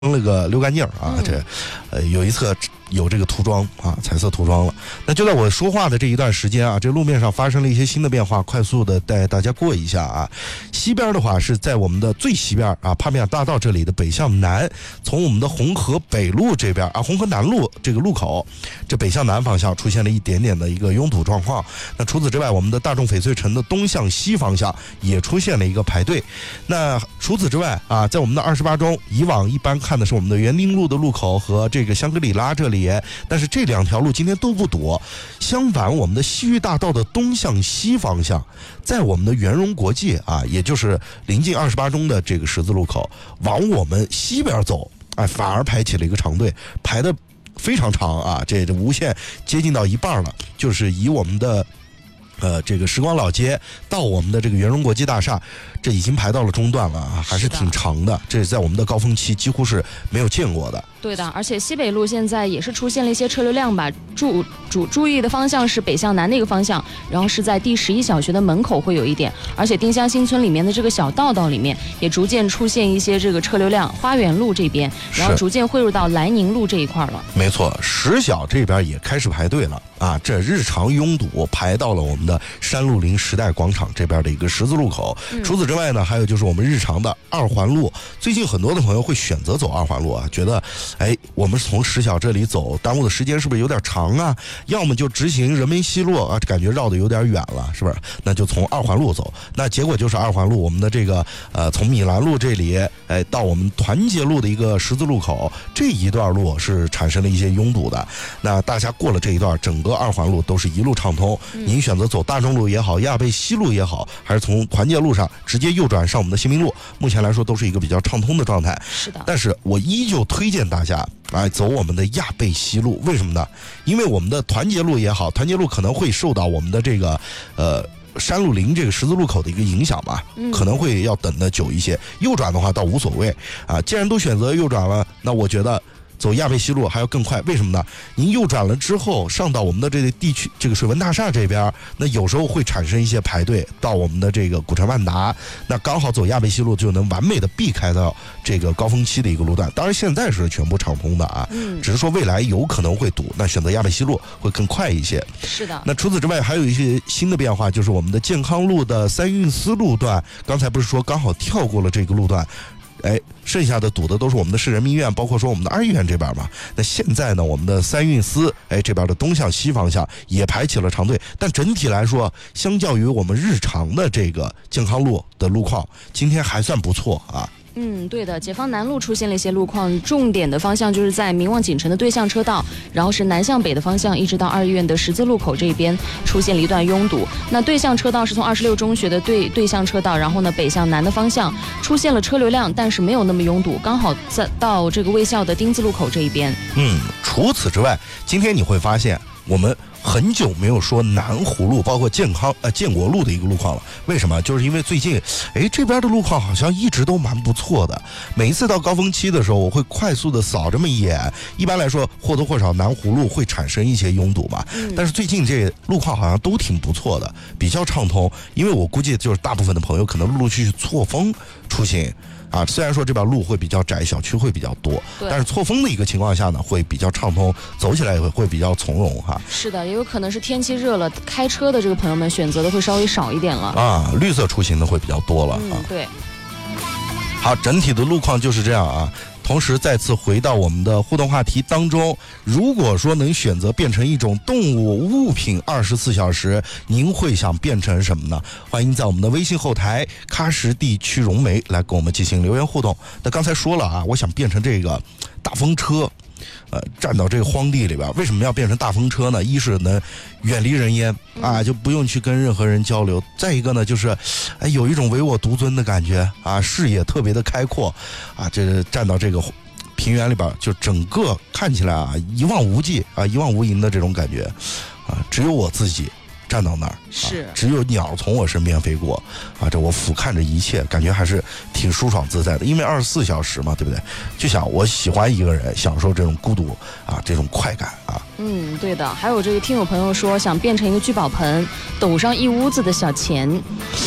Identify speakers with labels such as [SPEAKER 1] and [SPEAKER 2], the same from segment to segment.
[SPEAKER 1] 了个溜干净啊，有一侧有这个涂装啊，彩色涂装了。那就在我说话的这一段时间啊，这路面上发生了一些新的变化，快速的带大家过一下啊。西边的话是在我们的最西边啊，帕米尔大道这里的北向南，从我们的红河北路这边啊，红河南路这个路口，这北向南方向出现了一点点的一个拥堵状况。那除此之外，我们的大众翡翠城的东向西方向也出现了一个排队。那除此之外啊，在我们的28中，以往一般看的是我们的园丁路的路口和这个香格里拉这里，但是这两条路今天都不堵。相反，我们的西域大道的东向西方向，在我们的圆融国际啊，也就是临近28中的这个十字路口，往我们西边走，反而排起了一个长队，排的非常长啊，这无限接近到一半了，就是以我们的这个时光老街到我们的这个圆融国际大厦，这已经排到了中段了啊，还是挺长的。这在我们的高峰期几乎是没有见过的。
[SPEAKER 2] 对的，而且西北路现在也是出现了一些车流量吧。注意的方向是北向南的一个方向，然后是在第11小学的门口会有一点，而且丁香新村里面的这个小道里面也逐渐出现一些这个车流量。花园路这边，然后逐渐汇入到莱宁路这一块了。
[SPEAKER 1] 没错，石小这边也开始排队了啊，这日常拥堵排到了我们的山路林时代广场这边的一个十字路口。除此之外呢，还有就是我们日常的二环路，最近很多的朋友会选择走二环路啊，觉得我们从石小这里走耽误的时间是不是有点长啊？要么就直行人民西路啊，感觉绕得有点远了，是不是？那就从二环路走。那结果就是二环路我们的这个从米兰路这里到我们团结路的一个十字路口，这一段路是产生了一些拥堵的。那大家过了这一段，整个二环路都是一路畅通。您选择走大众路也好，亚贝西路也好，还是从团结路上直接右转上我们的新民路，目前来说都是一个比较畅通的状态。
[SPEAKER 2] 是的。
[SPEAKER 1] 但是我依旧推荐大家走我们的亚贝西路。为什么呢？因为我们的团结路也好，团结路可能会受到我们的这个山路林这个十字路口的一个影响吧，可能会要等得久一些。右转的话倒无所谓啊，既然都选择右转了，那我觉得走亚贝西路还要更快。为什么呢？您右转了之后上到我们的这个地区，这个水文大厦这边，那有时候会产生一些排队到我们的这个古城万达，那刚好走亚贝西路就能完美的避开到这个高峰期的一个路段。当然现在是全部畅通的啊，只是说未来有可能会堵，那选择亚贝西路会更快一些。
[SPEAKER 2] 是的。
[SPEAKER 1] 那除此之外还有一些新的变化，就是我们的健康路的三运司路段，刚才不是说刚好跳过了这个路段，剩下的堵的都是我们的市人民医院，包括说我们的二医院这边嘛。那现在呢，我们的三运司这边的东向西方向也排起了长队，但整体来说，相较于我们日常的这个健康路的路况，今天还算不错啊。
[SPEAKER 2] 对的，解放南路出现了一些路况，重点的方向就是在明望锦城的对向车道，然后是南向北的方向，一直到二医院的十字路口这边出现了一段拥堵。那对向车道是从26中学的对向车道，然后呢北向南的方向出现了车流量，但是没有那么拥堵，刚好在到这个卫校的丁字路口这一边。
[SPEAKER 1] 除此之外，今天你会发现我们很久没有说南湖路包括建国路的一个路况了。为什么？就是因为最近这边的路况好像一直都蛮不错的，每一次到高峰期的时候我会快速的扫这么一眼，一般来说或多或少南湖路会产生一些拥堵嘛，但是最近这路况好像都挺不错的，比较畅通。因为我估计就是大部分的朋友可能陆陆续续错峰出行啊，虽然说这边路会比较窄，小区会比较多，但是错峰的一个情况下呢，会比较畅通，走起来也会比较从容哈。
[SPEAKER 2] 是的，也有可能是天气热了，开车的这个朋友们选择的会稍微少一点了
[SPEAKER 1] 啊，绿色出行的会比较多了啊。
[SPEAKER 2] 对。
[SPEAKER 1] 好，整体的路况就是这样啊。同时再次回到我们的互动话题当中，如果说能选择变成一种动物物品24小时，您会想变成什么呢？欢迎在我们的微信后台喀什地区融媒来跟我们进行留言互动。那刚才说了啊，我想变成这个大风车，站到这个荒地里边。为什么要变成大风车呢？一是能远离人烟啊，就不用去跟任何人交流；再一个呢，就是有一种唯我独尊的感觉啊，视野特别的开阔啊，这站到这个平原里边，就整个看起来啊一望无际啊，一望无垠的这种感觉啊，只有我自己站到那儿，
[SPEAKER 2] 是
[SPEAKER 1] 只有鸟从我身边飞过啊，这我俯瞰着一切，感觉还是挺舒爽自在的。因为24小时嘛，对不对？就想我喜欢一个人，享受这种孤独啊，这种快感啊。
[SPEAKER 2] 对的。还有这个听友朋友说想变成一个聚宝盆，抖上一屋子的小钱。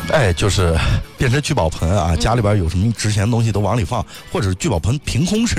[SPEAKER 1] 哎，就是变成聚宝盆啊，家里边有什么值钱的东西都往里放，或者是聚宝盆凭空是